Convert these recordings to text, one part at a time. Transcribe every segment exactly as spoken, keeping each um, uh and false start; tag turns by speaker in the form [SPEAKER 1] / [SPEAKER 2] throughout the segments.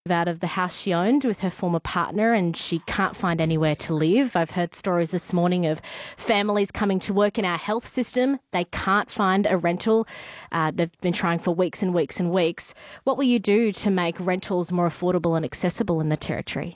[SPEAKER 1] out of the house she owned with her former partner, and she can't find anywhere to live. I've heard stories this morning of families coming to work in our health system. They can't find a rental. Uh, they've been trying for weeks and weeks and weeks. What will you do to make rentals more affordable and accessible in the Territory?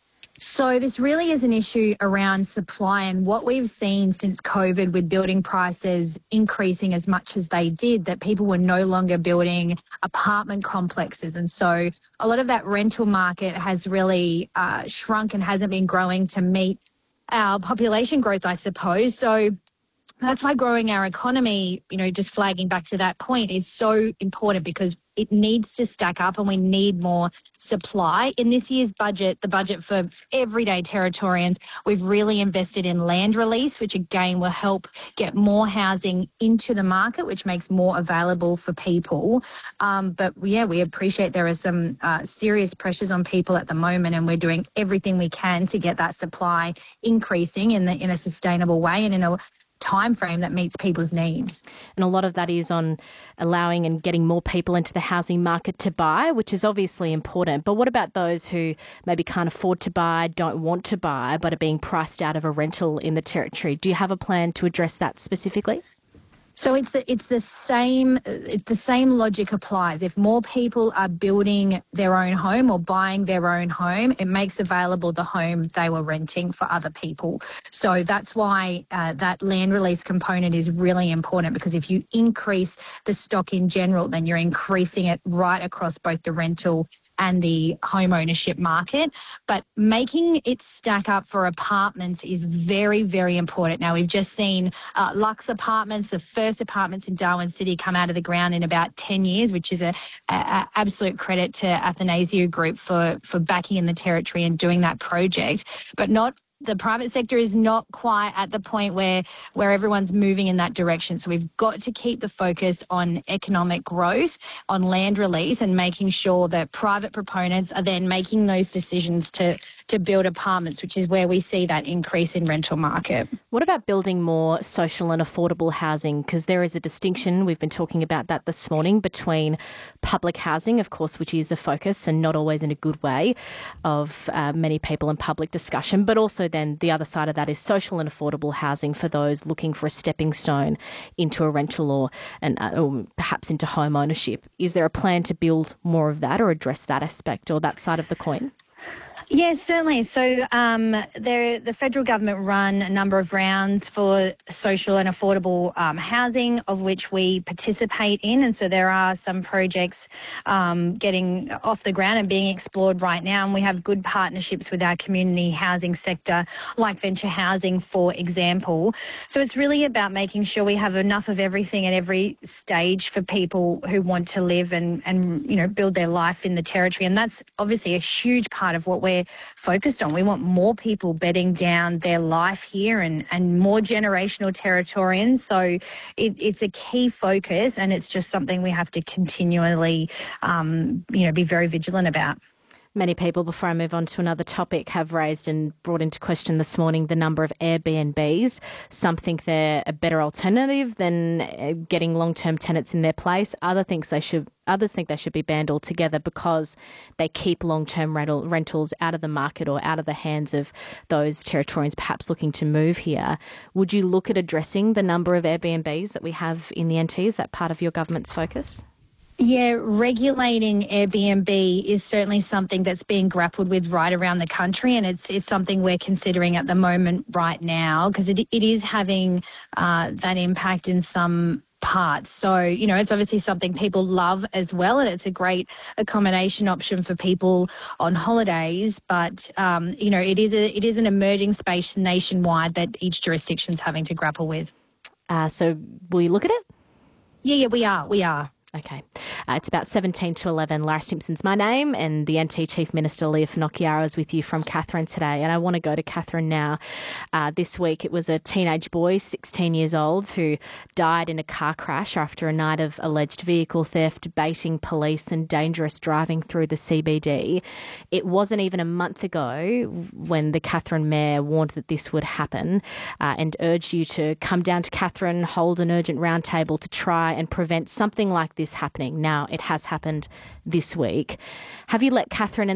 [SPEAKER 2] So this really is an issue around supply, and what we've seen since COVID with building prices increasing as much as they did, that people were no longer building apartment complexes. And so a lot of that rental market has really uh, shrunk and hasn't been growing to meet our population growth, I suppose. So that's why growing our economy, you know, just flagging back to that point, is so important, because it needs to stack up and we need more supply. In this year's budget, the budget for everyday Territorians, we've really invested in land release, which again will help get more housing into the market, which makes more available for people. Um, but yeah, we appreciate there are some uh, serious pressures on people at the moment, and we're doing everything we can to get that supply increasing in the in a sustainable way and in a time frame that meets people's needs.
[SPEAKER 1] And a lot of that is on allowing and getting more people into the housing market to buy, which is obviously important. But what about those who maybe can't afford to buy, don't want to buy, but are being priced out of a rental in the Territory? Do you have a plan to address that specifically?
[SPEAKER 2] So it's the, it's the same it's the same logic applies. If more people are building their own home or buying their own home, it makes available the home they were renting for other people. So that's why uh, that land release component is really important, because if you increase the stock in general, then you're increasing it right across both the rental and the home ownership market. But making it stack up for apartments is very, very important. Now, we've just seen uh, Lux Apartments, the first apartments in Darwin City, come out of the ground in about ten years, which is a, a, a absolute credit to Athanasio Group for, for backing in the Territory and doing that project. But not the private sector is not quite at the point where, where everyone's moving in that direction. So we've got to keep the focus on economic growth, on land release, and making sure that private proponents are then making those decisions to, to build apartments, which is where we see that increase in rental market.
[SPEAKER 1] What about building more social and affordable housing? Because there is a distinction, we've been talking about that this morning, between public housing, of course, which is a focus and not always in a good way of uh, many people in public discussion, but also then the other side of that is social and affordable housing for those looking for a stepping stone into a rental or, and, uh, or perhaps into home ownership. Is there a plan to build more of that or address that aspect or that side of the coin?
[SPEAKER 2] Yes, certainly. So um, there, the federal government run a number of rounds for social and affordable um, housing, of which we participate in. And so there are some projects um, getting off the ground and being explored right now. And we have good partnerships with our community housing sector, like Venture Housing, for example. So it's really about making sure we have enough of everything at every stage for people who want to live and, and you know, build their life in the Territory. And that's obviously a huge part of what we're focused on. We want more people bedding down their life here and, and more generational Territorians. So it, it's a key focus, and it's just something we have to continually, um, you know, be very vigilant about.
[SPEAKER 1] Many people, before I move on to another topic, have raised and brought into question this morning the number of Airbnbs. Some think they're a better alternative than getting long-term tenants in their place. Other thinks they should, others think they should be banned altogether because they keep long-term rental, rentals out of the market or out of the hands of those Territorians perhaps looking to move here. Would you look at addressing the number of Airbnbs that we have in the N T? Is that part of your government's focus?
[SPEAKER 2] Yeah, regulating Airbnb is certainly something that's being grappled with right around the country, and it's it's something we're considering at the moment right now, because it, it is having uh, that impact in some parts. So, you know, it's obviously something people love as well, and it's a great accommodation option for people on holidays. But, um, you know, it is a, it is an emerging space nationwide that each jurisdiction's having to grapple with.
[SPEAKER 1] Uh, so will you look at it?
[SPEAKER 2] Yeah, yeah, we are. We are.
[SPEAKER 1] Okay. Uh, it's about seventeen to eleven. Lara Simpson's my name, and the N T Chief Minister Leah Finocchiaro is with you from Katherine today. And I want to go to Katherine now. Uh, this week it was a teenage boy, sixteen years old, who died in a car crash after a night of alleged vehicle theft, baiting police and dangerous driving through the C B D. It wasn't even a month ago when the Katherine Mayor warned that this would happen uh, and urged you to come down to Katherine, hold an urgent roundtable to try and prevent something like this happening. Now, it has happened this week. Have you let Katherine and